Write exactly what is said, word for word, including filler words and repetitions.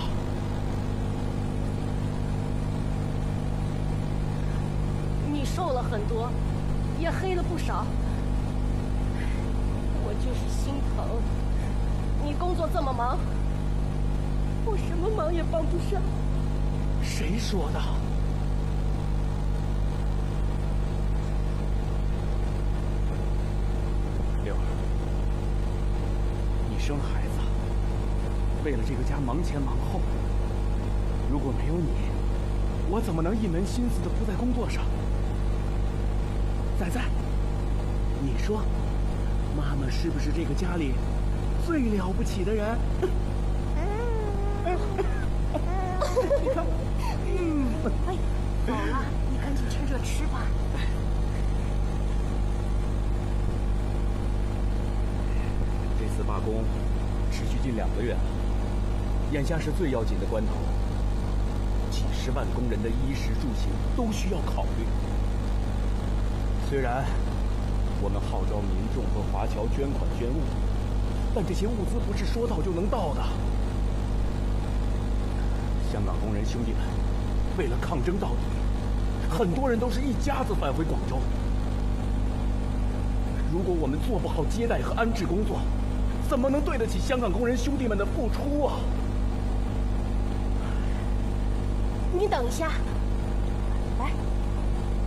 你瘦了很多，也黑了不少。我就是心疼，你工作这么忙，我什么忙也帮不上。 谁说的？六儿，你生孩子，为了这个家忙前忙后。如果没有你，我怎么能一门心思的扑在工作上？仔仔，你说，妈妈是不是这个家里最了不起的人？你看，嗯， 哎，好了，你赶紧趁热吃吧。 这次罢工持续近两个月了，眼下是最要紧的关头，几十万工人的衣食住行都需要考虑。虽然我们号召民众和华侨捐款捐物，但这些物资不是说到就能到的。香港工人兄弟们为了抗争到底，很多人都是一家子返回广州。如果我们做不好接待和安置工作，怎么能对得起香港工人兄弟们的付出啊？ 你等一下，来。